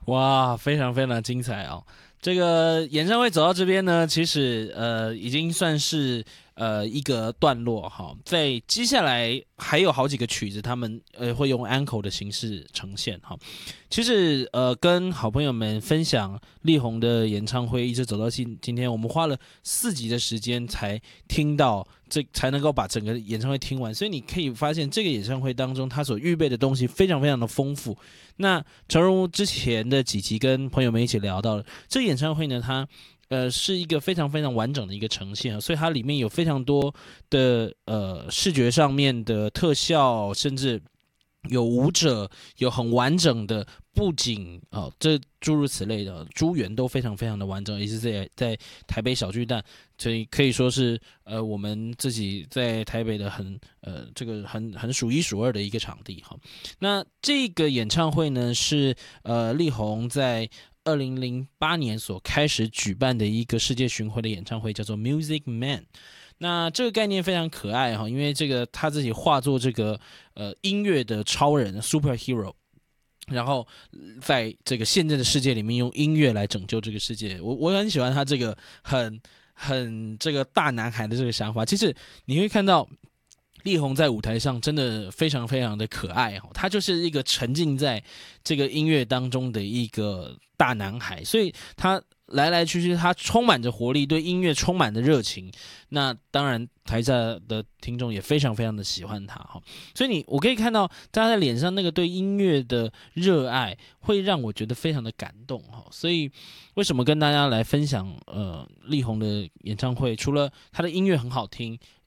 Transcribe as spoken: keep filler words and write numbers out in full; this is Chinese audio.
哇，非常非常精彩哦！这个演唱会走到这边呢，其实呃已经算是呃一个段落哈，在接下来还有好几个曲子，他们呃会用 encore 的形式呈现哈。其实呃跟好朋友们分享力宏的演唱会，一直走到今今天，我们花了四集的时间才听到这，才能够把整个演唱会听完。所以你可以发现，这个演唱会当中他所预备的东西非常非常的丰富。那诚如之前的几集跟朋友们一起聊到了，这个演唱会呢，它呃是一个非常非常完整的一个呈现，所以它里面有非常多的呃视觉上面的特效，甚至有舞者，有很完整的布景哦，这诸如此类的珠园都非常非常的完整，也是在在台北小巨蛋，所以可以说是呃我们自己在台北的很呃这个很很数一数二的一个场地哈。那这个演唱会呢是呃力宏在二零零八年所开始举办的一个世界巡回的演唱会，叫做 Music Man。那这个概念非常可爱哈，因为这个他自己化作这个呃音乐的超人 superhero，然后在这个现在的世界里面用音乐来拯救这个世界。我我很喜欢他这个很很这个大男孩的这个想法。其实你会看到力宏在舞台上真的非常非常的可爱哦，他就是一个沉浸在这个音乐当中的一个大男孩，所以他来来去去，他充满着活力，对音乐充满着热情。那当然，台下的听众也非常非常的喜欢他哈。所以你我可以看到他在脸上那个对音乐的热爱，会让我觉得非常的感动哈。所以为什么跟大家来分享呃力宏的演唱会？除了他的音乐很好听，